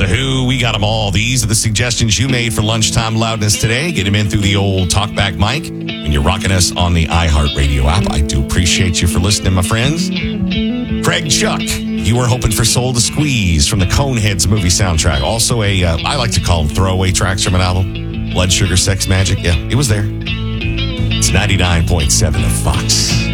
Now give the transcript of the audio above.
The Who, we got them all. These are the suggestions you made for Lunchtime Loudness today. Get them in through the old talkback mic. And you're rocking us on the iHeartRadio app. I do appreciate you for listening, my friends. Craig Chuck, you were hoping for Soul to Squeeze from the Coneheads movie soundtrack. Also I like to call them throwaway tracks from an album. Blood Sugar Sex Magic. Yeah, it was there. It's 99.7 of Fox.